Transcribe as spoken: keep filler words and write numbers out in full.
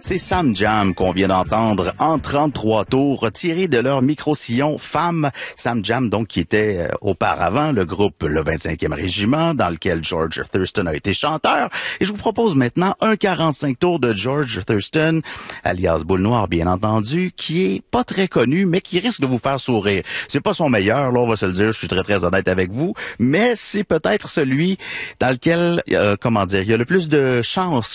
C'est Sam Jam qu'on vient d'entendre en trente-trois tours, retiré de leur micro-sillon Femme. Sam Jam, donc, qui était euh, auparavant le groupe Le vingt-cinquième Régiment, dans lequel George Thurston a été chanteur. Et je vous propose maintenant un quarante-cinq tours de George Thurston, alias Boule Noire, bien entendu, qui est pas très connu, mais qui risque de vous faire sourire. C'est pas son meilleur, là, on va se le dire, je suis très, très honnête avec vous, mais c'est peut-être celui dans lequel, euh, comment dire, il y a le plus de chances